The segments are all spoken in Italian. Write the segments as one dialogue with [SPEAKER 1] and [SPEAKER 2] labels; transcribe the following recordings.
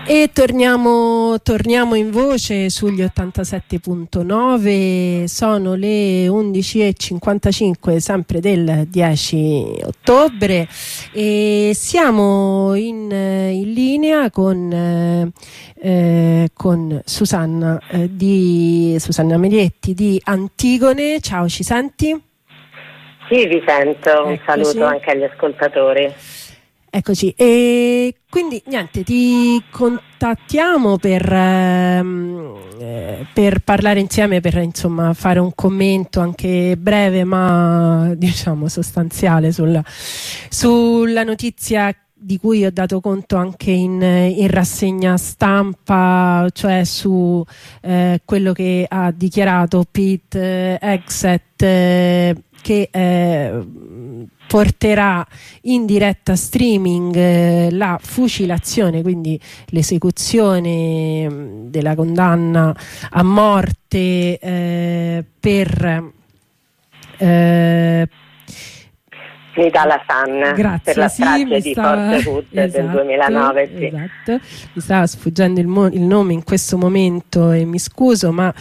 [SPEAKER 1] E torniamo in voce sugli 87.9, sono le 11:55 sempre del 10 ottobre e siamo in linea con Susanna Melietti di Antigone. Ciao, ci senti?
[SPEAKER 2] Sì, vi sento, un saluto anche agli ascoltatori.
[SPEAKER 1] Eccoci, e quindi niente, ti contattiamo per parlare insieme, per insomma fare un commento anche breve ma diciamo sostanziale sulla notizia di cui ho dato conto anche in rassegna stampa, cioè su quello che ha dichiarato Pete Hegseth, che porterà in diretta streaming la fucilazione, quindi l'esecuzione della condanna a morte
[SPEAKER 2] Nida Hassan,
[SPEAKER 1] grazie,
[SPEAKER 2] per la strage di Fort Hood del 2009. Sì.
[SPEAKER 1] Esatto, mi stava sfuggendo il nome in questo momento e mi scuso, ma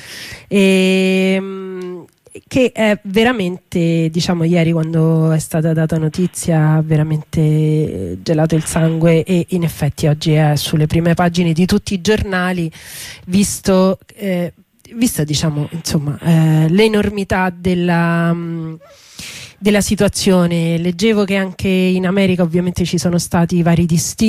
[SPEAKER 1] che è veramente, diciamo, ieri quando è stata data notizia ha veramente gelato il sangue, e in effetti oggi è sulle prime pagine di tutti i giornali, visto diciamo insomma l'enormità della situazione. Leggevo che anche in America ovviamente ci sono stati vari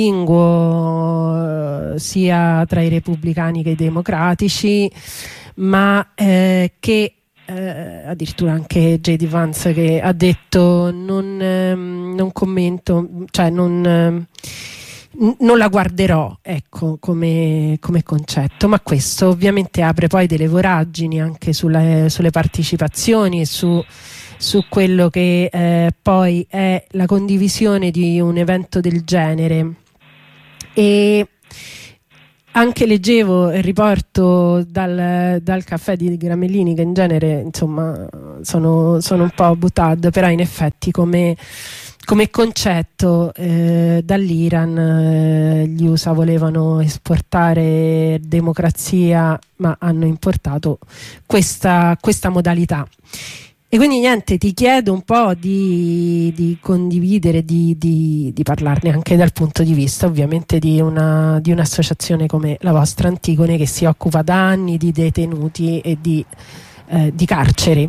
[SPEAKER 1] distinguo sia tra i repubblicani che i democratici, ma che addirittura anche J.D. Vance, che ha detto non commento, cioè non la guarderò, ecco, come concetto, ma questo ovviamente apre poi delle voragini anche sulle partecipazioni e su quello che poi è la condivisione di un evento del genere. E anche leggevo il riporto dal caffè di Gramellini, che in genere insomma sono un po' buttad, però in effetti come concetto dall'Iran gli USA volevano esportare democrazia, ma hanno importato questa modalità. E quindi niente, ti chiedo un po' di condividere, di parlarne anche dal punto di vista ovviamente di un'associazione come la vostra, Antigone, che si occupa da anni di detenuti e di carceri.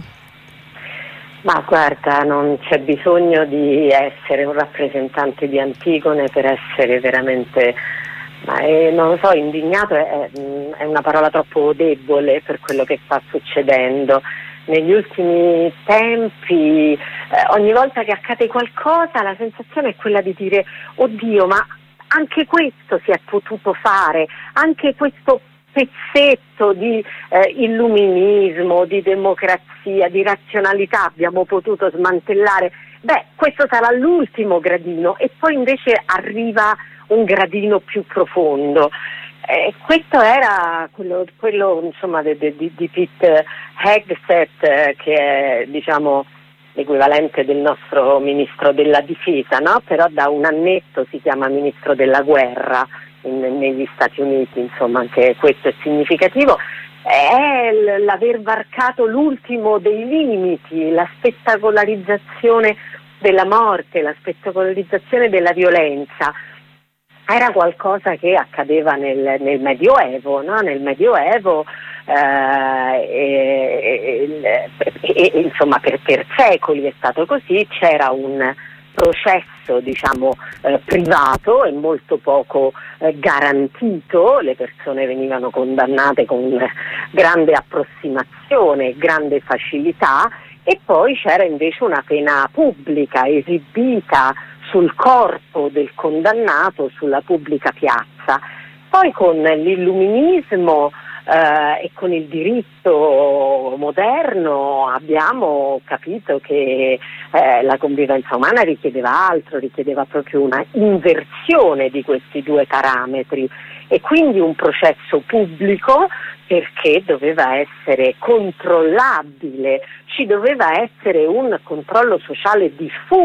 [SPEAKER 2] Ma guarda, non c'è bisogno di essere un rappresentante di Antigone per essere veramente, non lo so, indignato è una parola troppo debole per quello che sta succedendo. Negli ultimi tempi, ogni volta che accade qualcosa, la sensazione è quella di dire: oddio, ma anche questo si è potuto fare, anche questo pezzetto di illuminismo, di democrazia, di razionalità abbiamo potuto smantellare. Beh, questo sarà l'ultimo gradino, e poi invece arriva un gradino più profondo. Questo era quello insomma di Pete Hegseth, che è, diciamo, l'equivalente del nostro ministro della difesa, no? Però da un annetto si chiama ministro della guerra negli Stati Uniti, insomma anche questo è significativo. È l'aver varcato l'ultimo dei limiti, la spettacolarizzazione della morte, la spettacolarizzazione della violenza. Era qualcosa che accadeva nel Medioevo, no? Nel Medioevo insomma per secoli è stato così. C'era un processo, diciamo, privato e molto poco garantito. Le persone venivano condannate con grande approssimazione, grande facilità, e poi c'era invece una pena pubblica esibita sul corpo del condannato sulla pubblica piazza. Poi con l'illuminismo e con il diritto moderno abbiamo capito che la convivenza umana richiedeva altro, richiedeva proprio una inversione di questi due parametri, e quindi un processo pubblico, perché doveva essere controllabile, ci doveva essere un controllo sociale diffuso